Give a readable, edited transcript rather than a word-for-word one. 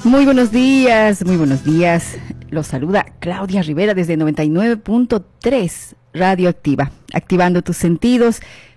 Muy buenos días, muy buenos días. Los saluda Claudia Rivera desde 99.3 Radio Activa, activando tus sentidos,